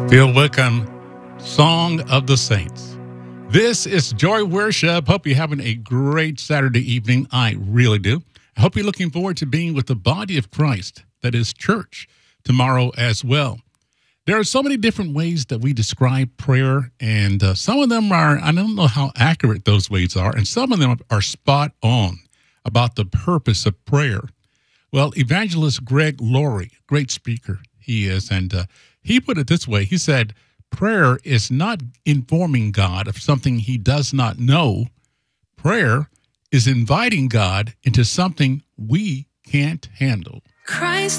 Feel welcome, Song of the Saints. This is Joy Worship. Hope you're having a great Saturday evening. I really do. I hope you're looking forward to being with the body of Christ, that is church, tomorrow as well. There are so many different ways that we describe prayer, and some of them are, I don't know how accurate those ways are, and some of them are spot on about the purpose of prayer. Well, evangelist Greg Laurie, great speaker he is, and he put it this way. He said, prayer is not informing God of something he does not know. Prayer is inviting God into something we can't handle. Christ